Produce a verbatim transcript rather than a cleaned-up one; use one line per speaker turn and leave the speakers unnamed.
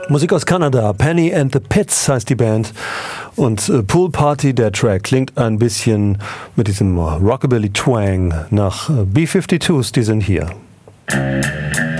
Musik aus Kanada, Penny and the Pits heißt die Band und äh, Pool Party, der Track, klingt ein bisschen mit diesem Rockabilly-Twang nach äh, B fünfundfünfzig's, die sind hier.